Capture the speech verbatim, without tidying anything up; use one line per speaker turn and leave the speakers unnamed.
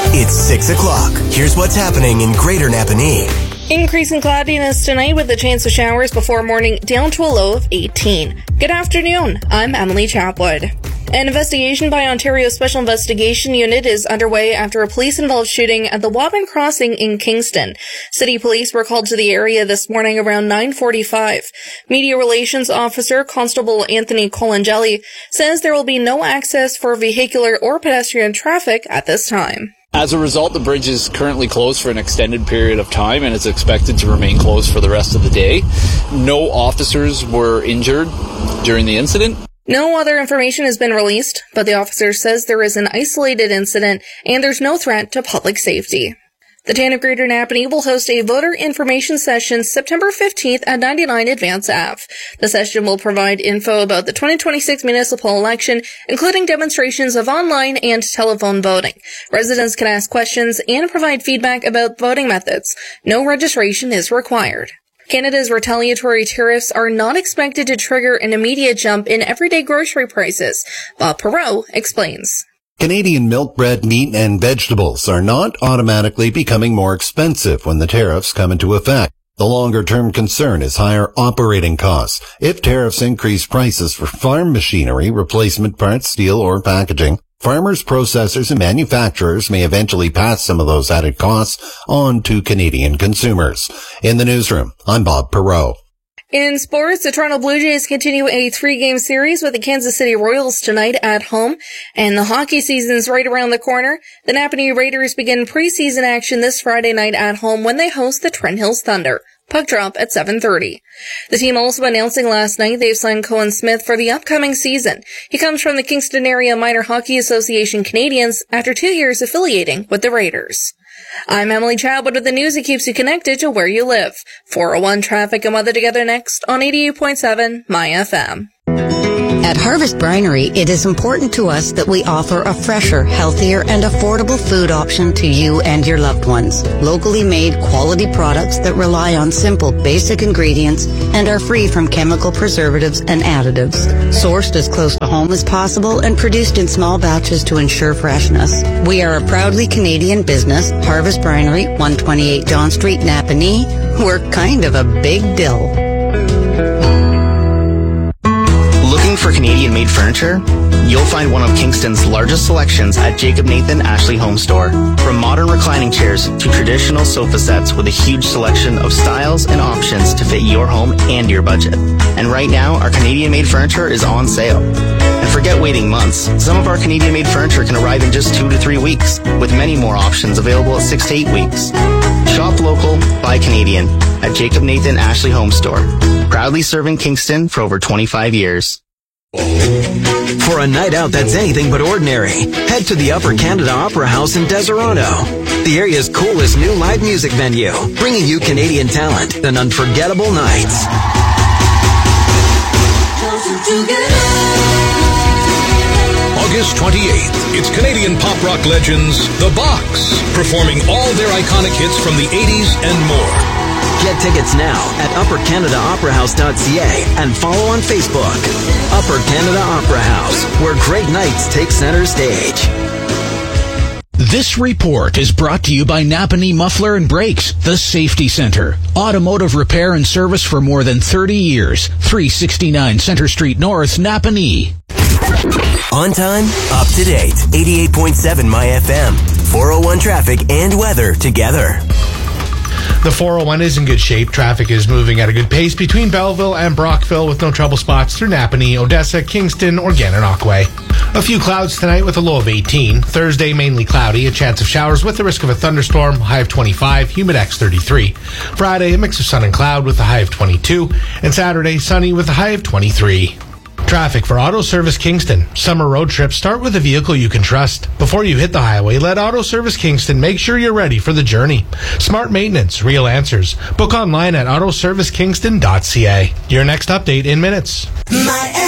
It's six o'clock. Here's what's happening in Greater Napanee.
Increasing cloudiness tonight with a chance of showers before morning down to a low of eighteen. Good afternoon. I'm Emily Chapwood. An investigation by Ontario Special Investigation Unit is underway after a police-involved shooting at the Waban Crossing in Kingston. City police were called to the area this morning around nine forty-five. Media Relations Officer Constable Anthony Colangelli says there will be no access for vehicular or pedestrian traffic at this time.
As a result, the bridge is currently closed for an extended period of time and is expected to remain closed for the rest of the day. No officers were injured during the incident.
No other information has been released, but the officer says there is an isolated incident and there's no threat to public safety. The town of Greater Napanee will host a voter information session September fifteenth at ninety-nine Advance Avenue. The session will provide info about the twenty twenty-six municipal election, including demonstrations of online and telephone voting. Residents can ask questions and provide feedback about voting methods. No registration is required. Canada's retaliatory tariffs are not expected to trigger an immediate jump in everyday grocery prices. Bob Perreault explains.
Canadian milk, bread, meat, and vegetables are not automatically becoming more expensive when the tariffs come into effect. The longer-term concern is higher operating costs. If tariffs increase prices for farm machinery, replacement parts, steel, or packaging, farmers, processors, and manufacturers may eventually pass some of those added costs on to Canadian consumers. In the newsroom, I'm Bob Perreault.
In sports, the Toronto Blue Jays continue a three-game series with the Kansas City Royals tonight at home, and the hockey season's right around the corner. The Napanee Raiders begin preseason action this Friday night at home when they host the Trent Hills Thunder. Puck drop at seven thirty. The team also announcing last night they've signed Cohen Smith for the upcoming season. He comes from the Kingston Area Minor Hockey Association Canadians after two years affiliating with the Raiders. I'm Emily Chadwood with the news that keeps you connected to where you live. four oh one Traffic and Weather together next on eighty-eight point seven My F M.
At Harvest Brinery, it is important to us that we offer a fresher, healthier, and affordable food option to you and your loved ones. Locally made, quality products that rely on simple, basic ingredients and are free from chemical preservatives and additives. Sourced as close to home as possible and produced in small batches to ensure freshness. We are a proudly Canadian business. Harvest Brinery, one twenty-eight John Street, Napanee. We're kind of a big deal.
Looking for Canadian-made furniture? You'll find one of Kingston's largest selections at Jacob Nathan Ashley Home Store. From modern reclining chairs to traditional sofa sets with a huge selection of styles and options to fit your home and your budget. And right now, our Canadian-made furniture is on sale. And forget waiting months. Some of our Canadian-made furniture can arrive in just two to three weeks, with many more options available at six to eight weeks. Shop local, buy Canadian at Jacob Nathan Ashley Home Store. Proudly serving Kingston for over twenty-five years.
For a night out that's anything but ordinary, head to the Upper Canada Opera House in Deseronto, the area's coolest new live music venue, bringing you Canadian talent and unforgettable nights.
August twenty-eighth, it's Canadian pop rock legends, The Box, performing all their iconic hits from the eighties and more.
Get tickets now at upper canada opera house dot c a and follow on Facebook. Upper Canada Opera House, where great nights take center stage.
This report is brought to you by Napanee Muffler and Brakes, the Safety Center. Automotive repair and service for more than thirty years. three sixty-nine Center Street North, Napanee.
On time, up to date. eighty-eight point seven My F M. four oh one Traffic and Weather together.
The four oh one is in good shape. Traffic is moving at a good pace between Belleville and Brockville with no trouble spots through Napanee, Odessa, Kingston, or Gananoque. A few clouds tonight with a low of eighteen. Thursday, mainly cloudy, a chance of showers with the risk of a thunderstorm, high of twenty-five, humidex thirty-three. Friday, a mix of sun and cloud with a high of twenty-two. And Saturday, sunny with a high of twenty-three. Traffic for Auto Service Kingston. Summer road trips start with a vehicle you can trust. Before you hit the highway, let Auto Service Kingston make sure you're ready for the journey. Smart maintenance, real answers. Book online at auto service kingston dot c a. Your next update in minutes. My